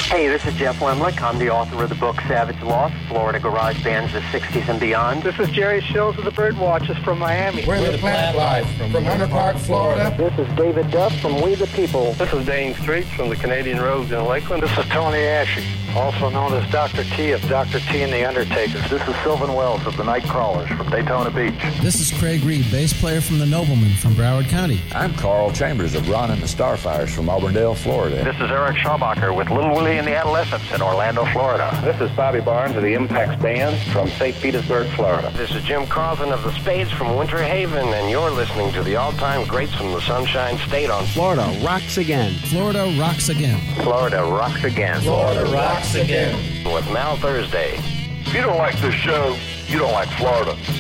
Hey, this is Jeff Wemlick. I'm the author of the book Savage Lost, Florida Garage Bands of the 60s and Beyond. This is Jerry Shills of the Birdwatchers from Miami. We're the Plant Life from Hunter Park, Florida. This is David Duff from We the People. This is Dane Streets from the Canadian Roads in Lakeland. This is Tony Ashe, also known as Dr. T of Dr. T and the Undertaker. This is Sylvan Wells of the Nightcrawlers from Daytona Beach. This is Craig Reed, bass player from the Noblemen from Broward County. I'm Carl Chambers of Ron and the Starfires from Auburndale, Florida. This is Eric Schaubacher with Little Willie and the Adolescents in Orlando, Florida. This is Bobby Barnes of the Impact Band from St. Petersburg, Florida. This is Jim Carlton of the Spades from Winter Haven, and you're listening to the all-time greats from the Sunshine State on Florida Rocks Again. Florida Rocks Again. Florida Rocks Again. Florida Rocks Again. With Mal Thursday. If you don't like this show, you don't like Florida.